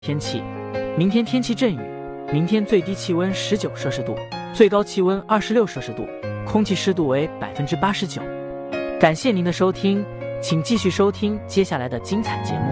天气，明天天气阵雨，明天最低气温19摄氏度，最高气温26摄氏度，空气湿度为89%。感谢您的收听，请继续收听接下来的精彩节目。